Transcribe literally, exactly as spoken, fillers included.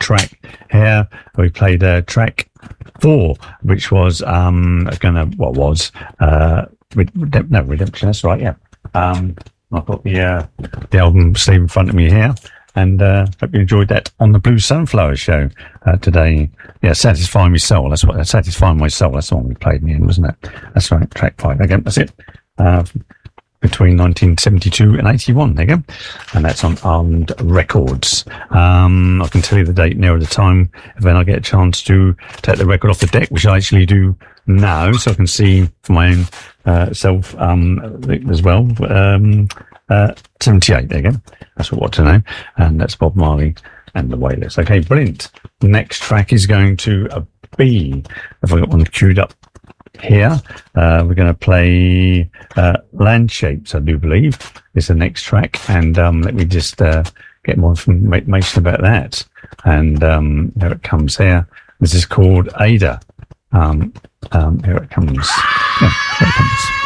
track here. We played uh, track four, which was um gonna what was uh Redemp- no Redemption. That's right. Yeah. Um, I've got the uh, the album sleeve in front of me here, and uh, hope you enjoyed that on the Blue Sunflower Show uh, today. Yeah, Satisfying My Soul. That's what Satisfying My Soul. That's the one we played in the end, wasn't it? That's right. Track five. Again, that's it. Uh, between nineteen seventy-two and eighty-one. There you go. And that's on Armed Records. Um, I can tell you the date nearer the time when I get a chance to take the record off the deck, which I actually do now, so I can see for my own uh, self um, as well. Um, uh, seventy-eight, there you go. That's what, what to know. And that's Bob Marley and the Wailers. Okay, brilliant. Next track is going to uh, be, if I got one queued up here, uh, we're going to play uh, Landshapes, I do believe, is the next track. And um, let me just uh, get more information about that. And um, there it comes here. This is called Ada. Um, um, here it comes. Yeah, here it comes.